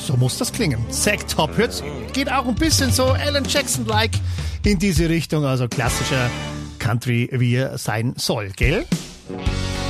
so muss das klingen. Zack Top geht auch ein bisschen so Alan Jackson-like in diese Richtung, also klassischer Country, wie er sein soll, gell?